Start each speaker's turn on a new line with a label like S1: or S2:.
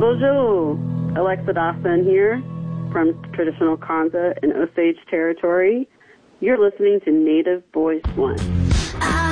S1: Bonjour. Alexa Dawson here from traditional Kanza and Osage territory. You're listening to Native Voice One.